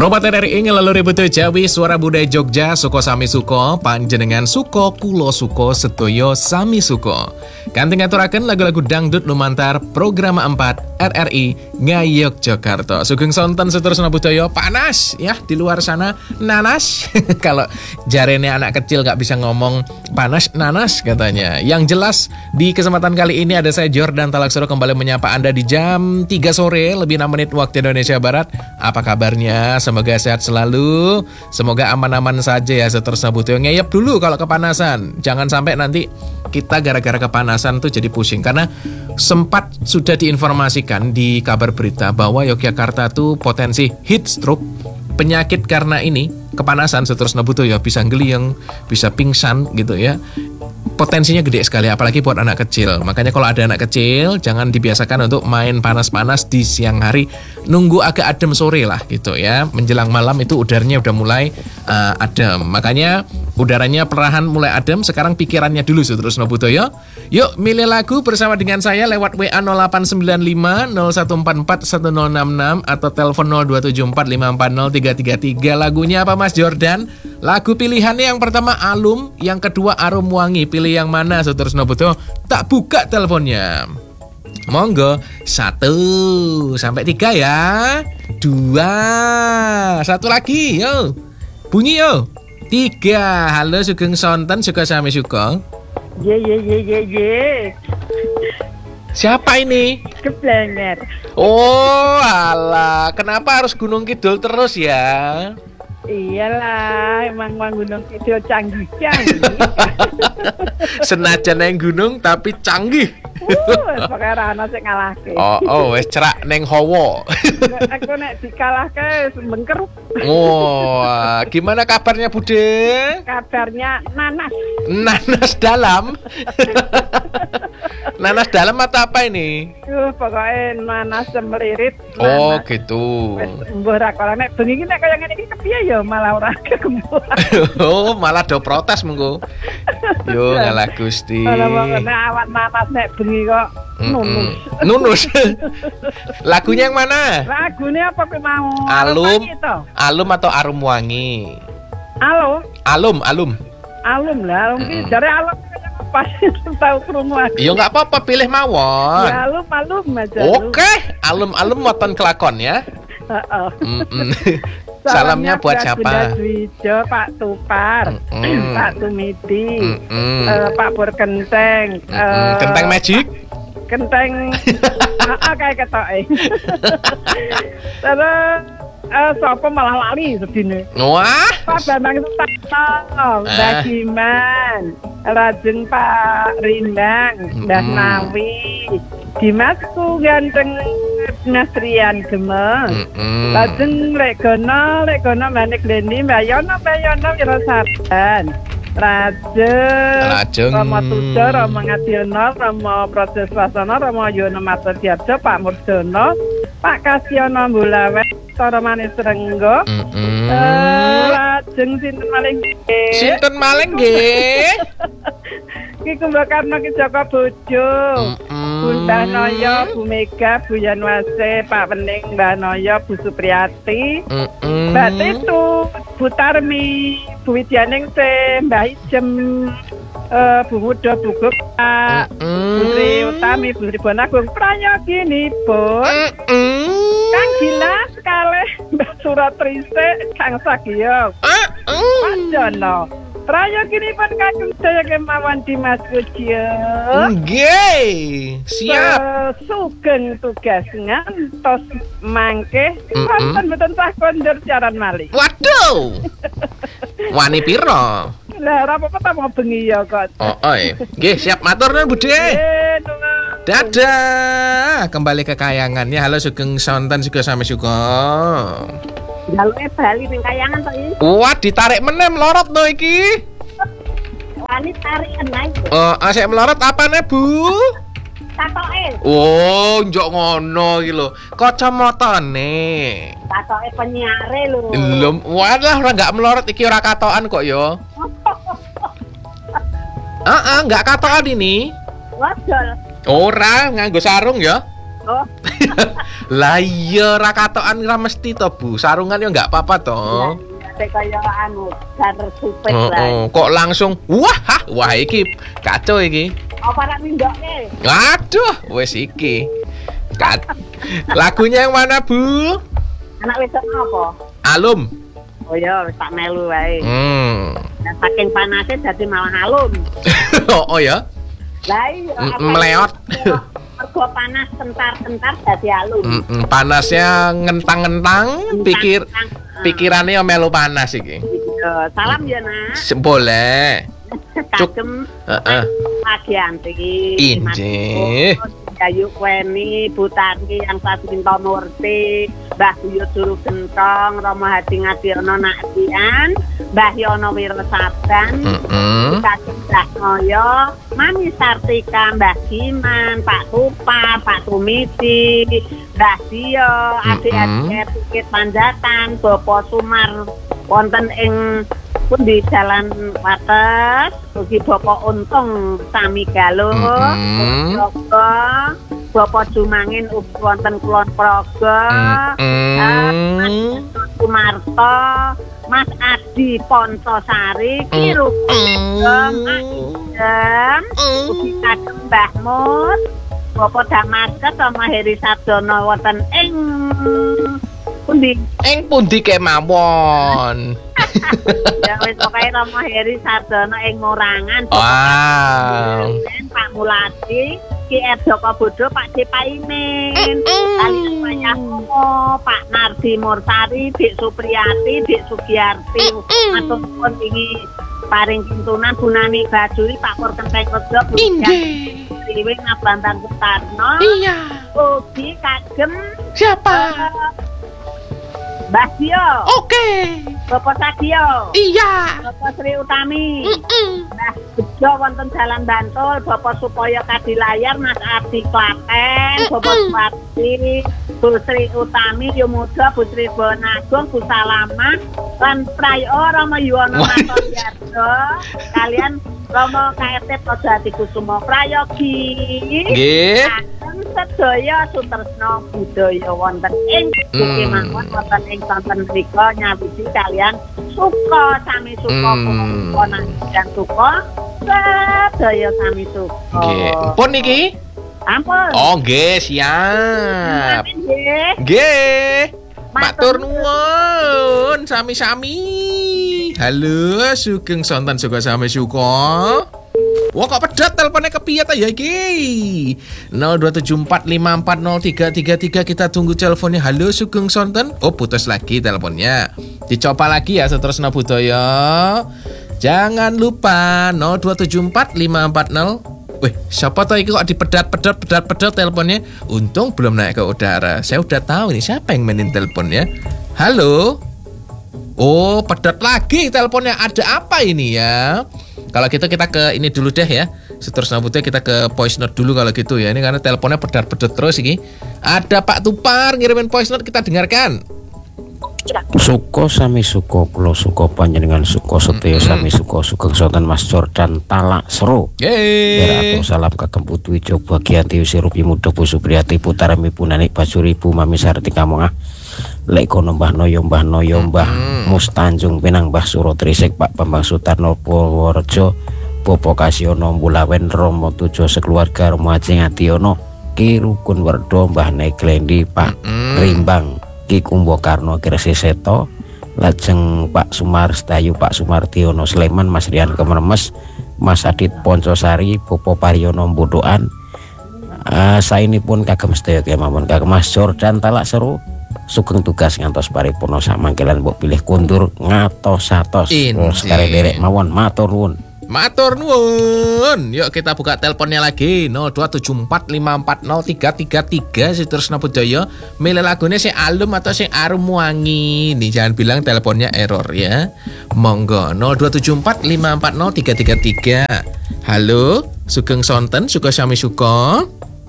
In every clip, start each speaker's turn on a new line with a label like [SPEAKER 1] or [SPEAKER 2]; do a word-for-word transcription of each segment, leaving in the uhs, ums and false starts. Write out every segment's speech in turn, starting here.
[SPEAKER 1] Ropaten R I ngelaluri betul Jawi Suara Budaya Jogja Suko Sami Suko Panjenengan Suko Kulo Suko Setoyo Sami Suko Kanthi ngaturaken lagu-lagu dangdut lumantar Program empat R R I Ngayogyakarta. Sugeng sonten seterusna budaya panas ya di luar sana nanas. Kalau jarene anak kecil gak bisa ngomong panas nanas katanya. Yang jelas di kesempatan kali ini ada saya Jordan Talaksoro kembali menyapa Anda di jam tiga sore lebih enam menit waktu Indonesia Barat. Apa kabarnya? Semoga sehat selalu. Semoga aman-aman saja ya seterusnya budaya. Ngeyep dulu kalau kepanasan. Jangan sampai nanti kita gara-gara kepanasan tuh jadi pusing. Karena sempat sudah diinformasikan di kabar berita bahwa Yogyakarta tuh potensi heat stroke. Penyakit karena ini kepanasan seterusnya butuh ya bisa geliyeng, bisa pingsan gitu ya. Potensinya gede sekali apalagi buat anak kecil. Makanya kalau ada anak kecil jangan dibiasakan untuk main panas-panas di siang hari. Nunggu agak adem sore lah gitu ya. Menjelang malam itu udaranya udah mulai uh, adem. Makanya udaranya perlahan mulai adem. Sekarang pikirannya dulu seterusnya butuh ya. Yuk milih lagu bersama dengan saya lewat W A nol delapan sembilan lima nol satu empat empat satu nol enam enam atau telepon nol dua tujuh empat lima empat nol tiga tiga tiga. Lagunya apa Mas Jordan? Lagu pilihannya yang pertama Alum, yang kedua Arum Wangi. Pilih yang mana seterusnya butuh? Tak buka teleponnya. Monggo, satu sampai tiga ya. Dua, satu lagi, yo. Bunyi yo. Tiga, halo Sugeng Sonten, suka sami suka.
[SPEAKER 2] Ye ye ye ye ye.
[SPEAKER 1] Siapa ini?
[SPEAKER 2] Keblenger.
[SPEAKER 1] Oh, alah, kenapa harus Gunung Kidul terus ya?
[SPEAKER 2] Iyalah, emang Mang Gunung Kidul canggih-canggih.
[SPEAKER 1] Senajan neng gunung tapi canggih.
[SPEAKER 2] Uh, pakai rana sing ngalahke.
[SPEAKER 1] Oh, oh, wes cerak neng hawa.
[SPEAKER 2] Aku nek dikalahke bengker.
[SPEAKER 1] Oh, gimana kabarnya Bude?
[SPEAKER 2] Kabarnya nanas.
[SPEAKER 1] Nanas dalam. Nanas dalam atau apa ini?
[SPEAKER 2] Uh, pokoknya nanas semelirit.
[SPEAKER 1] Oh, gitu.
[SPEAKER 2] Wes mbuh ra kala nek bengi iki nek kaya ngene iki kepiye ya malah ora kegembur.
[SPEAKER 1] Oh, malah do protes mengko. Yo ngalah Gusti.
[SPEAKER 2] Kalau mau kena awak nanas nek bengi kok nunus.
[SPEAKER 1] Nunus. Lagunya yang mana?
[SPEAKER 2] Lagunya apa kowe mau?
[SPEAKER 1] Alum.
[SPEAKER 2] Apa
[SPEAKER 1] Alum atau Arum Wangi?
[SPEAKER 2] Alum.
[SPEAKER 1] Alum, alum.
[SPEAKER 2] Alum lah, alum iki jare alum pas tahu krungu aku.
[SPEAKER 1] Ya enggak apa-apa, pilih mawon.
[SPEAKER 2] Ya alum alum aja.
[SPEAKER 1] Oke, alum-alum moton kelakon ya.
[SPEAKER 2] Heeh.
[SPEAKER 1] Mm-mm. Salamnya buat siapa?
[SPEAKER 2] Wijo, Pak Tupar,
[SPEAKER 1] Mm-mm.
[SPEAKER 2] Pak Tumiti,
[SPEAKER 1] Mm-mm.
[SPEAKER 2] uh, Pak Pur Kenteng, uh,
[SPEAKER 1] Kenteng Magic.
[SPEAKER 2] Kenteng, ah kayak ketoke. Terus uh, sapa malah lali sedine.
[SPEAKER 1] Wah.
[SPEAKER 2] Pak Bambang itu Takno, Mbak
[SPEAKER 1] Ah.
[SPEAKER 2] Diman, Rajeng Pak Rindang, Mbak
[SPEAKER 1] Mm.
[SPEAKER 2] Nawi, Dimasku ganteng Mas Rian Gemeng.
[SPEAKER 1] Mm-mm.
[SPEAKER 2] Lajeng Regono, Regono Manik Leni, Mbak Yono, Mbak Yono Wirasardan. Rajeng,
[SPEAKER 1] Lajeng.
[SPEAKER 2] Romo Tudo, Romo Ngadiono, Romo Proses Wasono, Romo Yono Mata Diarjo, Pak Murjono, Pak Kasyono Bulawet, Toro Manis Renggo.
[SPEAKER 1] Mm-mm.
[SPEAKER 2] Eh, lajeng sinten maling nggih?
[SPEAKER 1] Sinten maling nggih?
[SPEAKER 2] Ki Kumbakarna Ki Joko Bojo.
[SPEAKER 1] Mm-mm.
[SPEAKER 2] Bunda Noyo, Bu Mega, Bu Yanwase, Pak Wening, Mbak Noyo, Bu Supriyati,
[SPEAKER 1] Mm-mm.
[SPEAKER 2] Mbak Titu, Bu Tarmi, Bu Widyaningsih, Mbak Ijem, eh, Bu Muda, Bu Gupta,
[SPEAKER 1] Mm-mm.
[SPEAKER 2] Putri Utami, Bu Ribonagung, prayoginipun,
[SPEAKER 1] Mm-mm.
[SPEAKER 2] Kang Gilas kalih Mbak Suratrise, Kang Sagiyo,
[SPEAKER 1] Mm-mm.
[SPEAKER 2] Pak Jono, prayoginipun kagem saya kemawon Dimas Pujiyo.
[SPEAKER 1] Nggih. Siap.
[SPEAKER 2] Eh, sugeng tugas ngantos mangke
[SPEAKER 1] Mm-mm.
[SPEAKER 2] wonten mboten sah kondur siaran malih.
[SPEAKER 1] Waduh. Wani piro?
[SPEAKER 2] Lah ora apa-apa ta mau bengi ya kok.
[SPEAKER 1] Oh, oi. Nggih, siap matur nuwun Bude.
[SPEAKER 2] Eh, nuwun.
[SPEAKER 1] Dadah. Kembali ke kayangannya. Halo Sugeng Sonten juga sampe suka.
[SPEAKER 3] Jalune bali ning kayangan to iki.
[SPEAKER 1] Wah, ditarik meneh melorot no iki.
[SPEAKER 3] Wani tarik enai.
[SPEAKER 1] Oh, asik melorot apa nih, Bu?
[SPEAKER 3] Tatoke.
[SPEAKER 1] Oh, njok ngono iki lho. Kacamatane.
[SPEAKER 3] Tatoke penyiare lho.
[SPEAKER 1] Lho, walah ora enggak melorot iki ora katokan kok ya. Heeh, enggak katokan ini.
[SPEAKER 3] Wadol.
[SPEAKER 1] Ora nganggo sarung ya.
[SPEAKER 3] Oh,
[SPEAKER 1] Lah iya ra katokan ra mesti to, Bu. Sarungan yo enggak apa-apa to.
[SPEAKER 3] kayak kaya anu, garter supet
[SPEAKER 1] Oh,
[SPEAKER 3] lah.
[SPEAKER 1] oh, kok langsung wah, hah, wah iki kacau iki.
[SPEAKER 3] Apa rak mindokne?
[SPEAKER 1] Aduh, wes iki. Kat. Lagunya yang mana, Bu?
[SPEAKER 3] Anak wedok apa?
[SPEAKER 1] Alum.
[SPEAKER 3] Oh ya, wis tak melu wae.
[SPEAKER 1] Hmm.
[SPEAKER 3] Nah, saking panasnya jadi malah halum.
[SPEAKER 1] oh, oh ya.
[SPEAKER 3] Lah iya,
[SPEAKER 1] Mm,
[SPEAKER 3] apa
[SPEAKER 1] meleot.
[SPEAKER 3] itu? Mergo panas kentar-kentar jadi halum.
[SPEAKER 1] Mm-mm, panasnya ngentang-ngentang, pikir pikirannya yo melu panas iki.
[SPEAKER 3] Iya, salam ya, Nak.
[SPEAKER 1] Se- Boleh.
[SPEAKER 3] Kagem
[SPEAKER 1] Heeh.
[SPEAKER 3] pagi anti.
[SPEAKER 1] Injih.
[SPEAKER 3] Ayu Kweni, Butani yang Sasinto Murti, Mbah Buyo Juru Gentong, Romo Hadi Ngadiono Naksian, Mbah Yono Wirosabdan,
[SPEAKER 1] Heeh.
[SPEAKER 3] Kagem Mbah Moyo, Mami Sartika, Mbah Giman, Pak Tupa, Pak Tumiti, Mbah Dio, adik-adik Bukit Panjatan, Bopo Sumar, wonten ing pundi Jalan Wates, ugi Bapak Untung sami galuh,
[SPEAKER 1] Mm-mm.
[SPEAKER 3] Progo, Bapak Jumangin ugi wonten Kulon Progo,
[SPEAKER 1] Mm-mm.
[SPEAKER 3] Mas Sumarto, Mas Adi Pontosari, Kiru Dem, ugi kagem Mbah Mus, Bapak Damasket sama Heri Sardono wonten ing pundi?
[SPEAKER 1] Ing pundi kemawon.
[SPEAKER 3] Ya wis pokoke Romo Heri Sardono ing Morangan.
[SPEAKER 1] Wow.
[SPEAKER 3] Pak Muladi, Ki Erdoko Bodo, Pak Cipaimin. Kalian banyak Pak Nardi Mursari, Dik Supriyati, Dik Sugiyarti. Matur nuwun ingi paring kintunan Gunani Bajuri, Pak Pur Kenteng Rejo, Bu
[SPEAKER 1] Inggih.
[SPEAKER 3] Riwing Abantang Sutarno.
[SPEAKER 1] Iya.
[SPEAKER 3] Ugi kagem
[SPEAKER 1] Siapa?
[SPEAKER 3] Mbah Dio,
[SPEAKER 1] Oke.
[SPEAKER 3] Bapak Sadio,
[SPEAKER 1] Iya.
[SPEAKER 3] Bapak Sri Utami.
[SPEAKER 1] Mm-mm.
[SPEAKER 3] Nah, bejo wonten Jalan Bantul, Bapak Supoyo Kadilayar, Mas Ardi Klaten, Bapak Suwardi, Bu Sri Utami, Yumuda, Bu Sri Bonagung, Bu Salama, lan Prayo Rama Yuwono Maton Yardo, kalian Romo K R T Projo Hadi Kusumo Prayogi.
[SPEAKER 1] Nggih.
[SPEAKER 3] Kagem sedaya sutresna budaya wonten ing Bukit Mawon wonten ing sonten mriku nyawiji kalian suka sami suka
[SPEAKER 1] Hmm.
[SPEAKER 3] suka dan suka sedaya sami suka.
[SPEAKER 1] Nggih. Pun niki?
[SPEAKER 3] Ampun.
[SPEAKER 1] Oh, nggih, siap.
[SPEAKER 3] Amin, nggih.
[SPEAKER 1] Nggih. Matur
[SPEAKER 3] Matur
[SPEAKER 1] nuwun sami-sami. Halo, sugeng sonten suka sami suka. Wah, kok pedat teleponnya kepiye ta ya iki? nol dua tujuh empat lima empat nol tiga tiga tiga, kita tunggu teleponnya. Halo, sugeng sonten. Oh, putus lagi teleponnya. Dicoba lagi ya seterusnya budaya. Jangan lupa nol dua tujuh empat lima empat nol. Wih, siapa tahu ini kok dipedat-pedat pedat-pedat teleponnya. Untung belum naik ke udara. Saya udah tahu nih siapa yang mainin teleponnya. Halo. Oh, pedat lagi teleponnya. Ada apa ini ya? Kalau gitu kita ke ini dulu deh ya. Seterusnya budaya kita ke voice note dulu kalau gitu ya. Ini karena teleponnya pedat-pedat terus ini. Ada Pak Tupar ngirimin voice note, kita dengarkan.
[SPEAKER 4] Suko sami suko kulo suko panjenengan suko setyo sami suko sugeng sonten Mas Jordan Talak Seru.
[SPEAKER 1] Yeay.
[SPEAKER 4] Beratung salam kagem Putu Ijo Bagianti Usirupi Muda Bu Supriyati Putarami Punanik Bajuri Bu Mami Sarti Kamongah Lek kono Mbah Noyo Mbah Noyo Mbah Mus Tanjung Pinang Mbah Suro Trisik Pak Bambang Sutarno Purworejo Bopo Kasiono Mbulawen Romo Tujo sekeluarga Romo Haji Ngadiono Ki Rukun Werdo Mbah Neglendi Pak Rimbang Ki Kumbo Karno Kirsi Seto lajeng Pak Sumar Stayu Pak Sumartiono Sleman Mas Rian Kemermes Mas Adit Poncosari Popo Pariono Mbudoan uh, sainipun kagem sedaya kemawon kagem Mas Jordan Talak Seru sugeng tugas ngantos paripurna samangkelan mbok pilih kundur ngatos-atos sekali derek mawon matur nuwun.
[SPEAKER 1] Matur nuwun. Yuk kita buka teleponnya lagi nol dua tujuh empat lima empat nol tiga tiga tiga. Seterusnya budaya milih lagunya si Alum atau si Arum Wangi. Nih jangan bilang teleponnya error ya. Monggo nol dua tujuh empat lima empat nol tiga tiga tiga. Halo, sugeng sonten suka sami suka.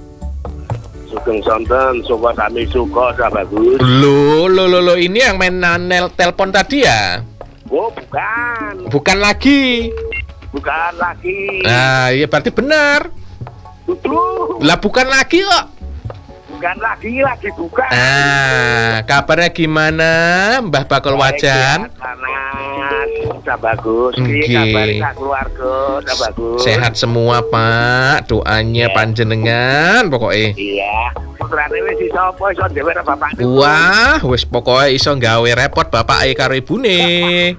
[SPEAKER 5] Sugeng sonten suka sami suka sahabatku.
[SPEAKER 1] Lo lo lo lo ini yang main nanel telepon tadi ya?
[SPEAKER 5] Oh bukan,
[SPEAKER 1] Bukan lagi.
[SPEAKER 5] bukan lagi.
[SPEAKER 1] Nah, iya berarti benar.
[SPEAKER 5] Tutu.
[SPEAKER 1] Lah bukan lagi kok.
[SPEAKER 5] Bukan lagi, lagi buka.
[SPEAKER 1] Ah, kabarnya gimana, Mbah Bakul Wajan?
[SPEAKER 5] Panas, udah bagus.
[SPEAKER 1] Nggih.
[SPEAKER 5] Piye kabare sak keluarga, udah bagus.
[SPEAKER 1] Sehat semua, Pak. Doanya panjenengan pokoknya.
[SPEAKER 5] Iya. Putrane wis iso apa iso dhewe karo bapakne.
[SPEAKER 1] Wah, wis pokoknya iso gawe repot bapak e karo ibune.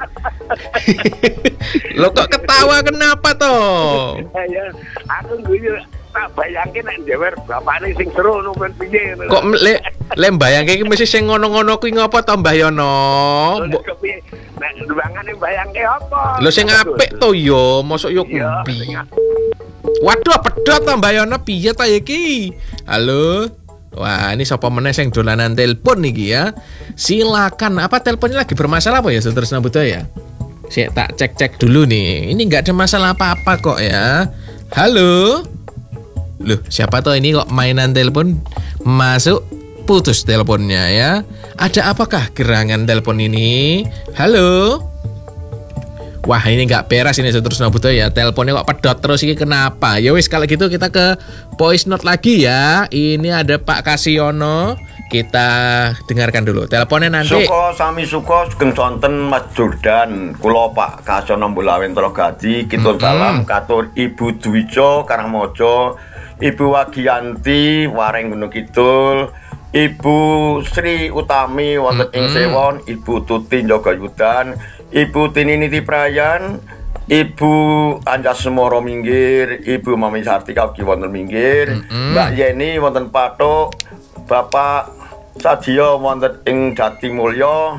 [SPEAKER 1] Lo kok ketawa kenapa toh?
[SPEAKER 5] Ya, aku guyu tak bayangke nek dhewe bapakne sing seru numen piye.
[SPEAKER 1] Kok le le mbayangke iki mesti sing ngono-ngono kuwi ngopo to Mbah Yono?
[SPEAKER 5] Mbok kepiye? Nek ruangane bayangke apa?
[SPEAKER 1] Lho sing apik to yo, mosok yo
[SPEAKER 5] Iya,
[SPEAKER 1] kuwi.
[SPEAKER 5] sing apik.
[SPEAKER 1] Waduh, pedhot to Mbah Yono piye ta iki? Halo. Wah, ini sapa meneh sing dolanan telepon niki ya. Silakan. Apa teleponnya lagi bermasalah apa ya, Saudara Budaya? Saya tak cek-cek dulu nih. Ini nggak ada masalah apa-apa kok ya. Halo. Loh, siapa tuh ini kok mainan telepon masuk putus teleponnya ya? Ada apakah gerangan telepon ini? Halo. Wah, ini nggak beres ini Saudara Budaya. Teleponnya kok pedot terus ini kenapa? Ya wis kalau gitu kita ke voice note lagi ya. Ini ada Pak Kasiono. Kita dengarkan dulu. Teleponnya nanti.
[SPEAKER 6] Suko sami suko sugeng sonten Mas Jordan. Kula Pak Kasiono Mbulawen Trogadi. Kita
[SPEAKER 1] Mm-mm.
[SPEAKER 6] dalam katur Ibu Dwijo Karangmojo, Ibu Wagiyanti Wareng Gunung Kidul, Ibu Sri Utami wonten ing
[SPEAKER 1] Mm-mm.
[SPEAKER 6] Sewon, Ibu Tuti Njogayudan, Ibu Tininiti Prayan, Ibu Anjasmoro minggir, Ibu Mami Sartika ugi wonten minggir,
[SPEAKER 1] Mm-mm.
[SPEAKER 6] Mbak Yeni wonten Patok, Bapak Sadio wonten ing Jatimulya,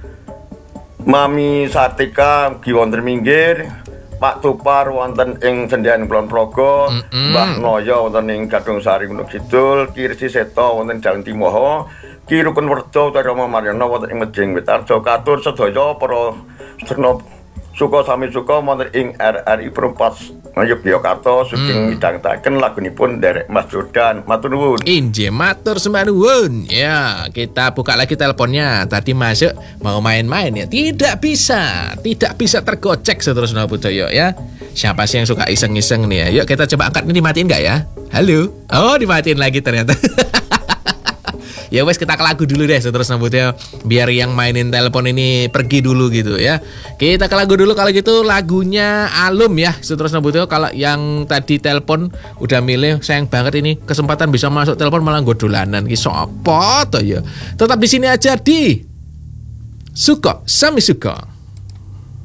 [SPEAKER 6] Mami Sartika ugi wonten minggir, Pak Tupar wonten ing Sendhian Kulon Progo,
[SPEAKER 1] Mm-mm.
[SPEAKER 6] Mbah Noyo wonten ing Gadung Sari Gunung Kidul, Kirsi Seto wonten Jalan Timoho, Ki Rukun Werjo Rama Maryono wonten ing Mejing Witarjo, katur sedaya para sedherek suka sami suka wonten ing R R I Perempat Yogyakarta sugeng midhangetaken lagunipun derek Mas Jordan. Matur nuwun.
[SPEAKER 1] Inje matur sembah nuwun. Ya, kita buka lagi teleponnya. Tadi masuk mau main-main ya. Tidak bisa, tidak bisa tergocek Saudara Budaya ya. Siapa sih yang suka iseng-iseng nih ya? Yuk kita coba angkat, ini dimatiin nggak ya? Halo. Oh, dimatiin lagi ternyata. Ya wes, kita ke lagu dulu deh Saudara Budaya, biar yang mainin telepon ini pergi dulu gitu ya. Kita ke lagu dulu kalau gitu, lagunya Alum ya Saudara Budaya. Kalau yang tadi telepon udah milih, sayang banget ini kesempatan bisa masuk telepon malah nggo dolanan ki sapa to ya. Tetap di sini aja di Suko Sami Suko.